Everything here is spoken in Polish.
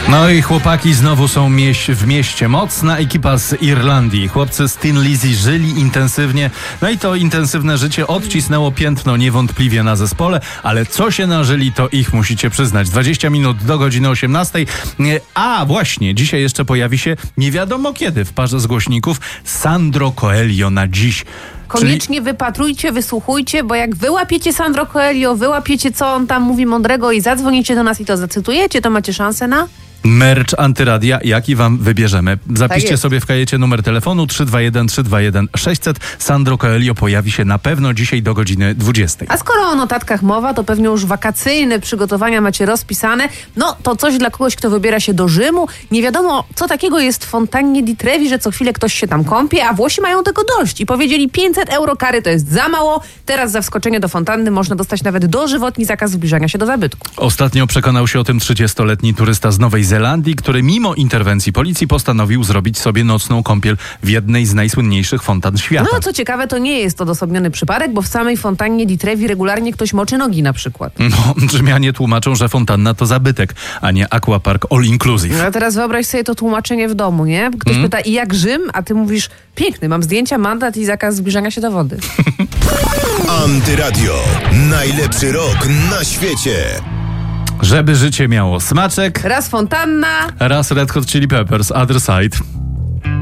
No i chłopaki znowu są w mieście. Mocna ekipa z Irlandii. Chłopcy z Tin Lizzy żyli intensywnie. No i to intensywne życie odcisnęło piętno niewątpliwie na zespole, ale co się nażyli, to ich musicie przyznać. 20 minut do godziny 18. A właśnie, dzisiaj jeszcze pojawi się nie wiadomo kiedy w parze z głośników Sandro Coelho na dziś. Koniecznie wypatrujcie, wysłuchujcie, bo jak wyłapiecie Sandro Coelho, wyłapiecie co on tam mówi mądrego i zadzwonicie do nas i to zacytujecie, to macie szansę na... Merch Antyradia, jaki wam wybierzemy. Zapiszcie sobie w kajecie numer telefonu 321 600. Sandro Coelho pojawi się na pewno dzisiaj do godziny 20. A skoro o notatkach mowa, to pewnie już wakacyjne przygotowania macie rozpisane. No to coś dla kogoś, kto wybiera się do Rzymu. Nie wiadomo, co takiego jest w Fontannie di Trevi, że co chwilę ktoś się tam kąpie, a Włosi mają tego dość. I powiedzieli 500 euro kary to jest za mało. Teraz za wskoczenie do fontanny można dostać nawet dożywotni zakaz zbliżania się do zabytku. Ostatnio przekonał się o tym 30-letni turysta z Nowej Zelandii, który mimo interwencji policji postanowił zrobić sobie nocną kąpiel w jednej z najsłynniejszych fontan świata. No, co ciekawe, to nie jest odosobniony przypadek, bo w samej Fontannie di Trevi regularnie ktoś moczy nogi na przykład. No, Rzymianie tłumaczą, że fontanna to zabytek, a nie aquapark all inclusive. No, a teraz wyobraź sobie to tłumaczenie w domu, nie? Ktoś pyta, i jak Rzym? A ty mówisz, piękny, mam zdjęcia, mandat i zakaz zbliżania się do wody. Antyradio. Najlepszy rok na świecie. Żeby życie miało smaczek. Raz fontanna. Raz Red Hot Chili Peppers, Other Side.